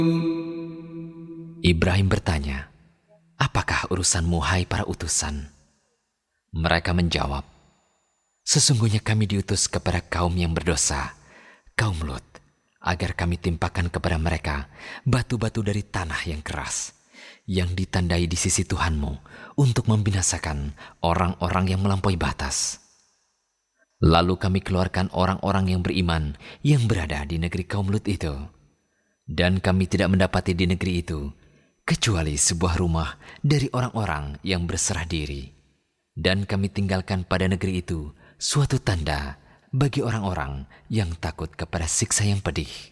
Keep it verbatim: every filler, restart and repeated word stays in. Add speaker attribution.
Speaker 1: Ibrahim bertanya, "Apakah urusanmu, hai para utusan?" Mereka menjawab, "Sesungguhnya kami diutus kepada kaum yang berdosa, kaum Lut, agar kami timpakan kepada mereka batu-batu dari tanah yang keras, yang ditandai di sisi Tuhanmu untuk membinasakan orang-orang yang melampaui batas. Lalu kami keluarkan orang-orang yang beriman yang berada di negeri kaum Lut itu. Dan kami tidak mendapati di negeri itu kecuali sebuah rumah dari orang-orang yang berserah diri. Dan kami tinggalkan pada negeri itu suatu tanda bagi orang-orang yang takut kepada siksa yang pedih."